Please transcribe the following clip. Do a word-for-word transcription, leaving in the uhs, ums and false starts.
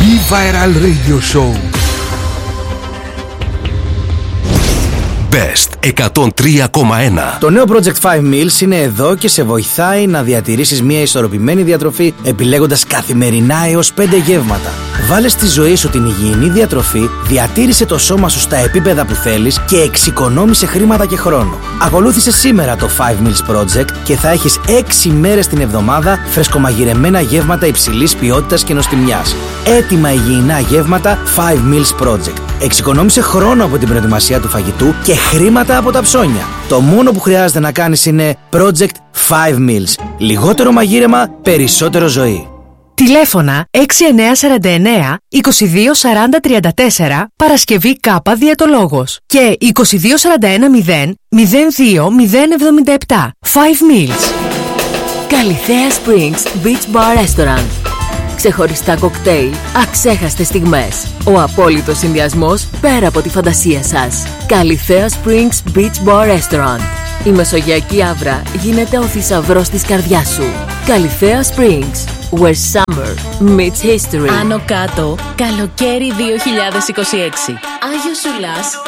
B-Viral Radio Show. Best εκατόν τρία κόμμα ένα. Το νέο Project φάιβ Meals είναι εδώ και σε βοηθάει να διατηρήσεις μια ισορροπημένη διατροφή επιλέγοντας καθημερινά έως πέντε γεύματα. Βάλε στη ζωή σου την υγιεινή διατροφή, διατήρησε το σώμα σου στα επίπεδα που θέλεις και εξοικονόμησε χρήματα και χρόνο. Ακολούθησε σήμερα το φάιβ Meals Project και θα έχεις έξι μέρες την εβδομάδα φρεσκομαγειρεμένα γεύματα υψηλής ποιότητας και νοστιμιάς. Έτοιμα υγιεινά γεύματα φάιβ Meals Project. Εξοικονόμησε χρόνο από την προετοιμασία του φαγητού και χρήματα από τα ψώνια. Το μόνο που χρειάζεται να κάνεις είναι Project φάιβ Meals. Λιγότερο μαγείρεμα, περισσότερο ζωή. Τηλέφωνα έξι εννιά τέσσερα εννιά είκοσι δύο σαράντα τριάντα τέσσερα Παρασκευή Κάπα Διαιτολόγος και είκοσι δύο σαράντα ένα μηδέν μηδέν δύο μηδέν εβδομήντα επτά. φάιβ Meals. Καλιθέα Springs Beach Bar Restaurant. Ξεχωριστά κοκτέιλ, αξέχαστες στιγμές. Ο απόλυτος συνδυασμός πέρα από τη φαντασία σας. Καλιθέα Springs Beach Bar Restaurant. Η Μεσογειακή Αύρα γίνεται ο θησαυρός της καρδιάς σου. Καλιθέα Springs, where summer meets history. Άνω κάτω, καλοκαίρι δύο χιλιάδες είκοσι έξι. Άγιος Σουλάς,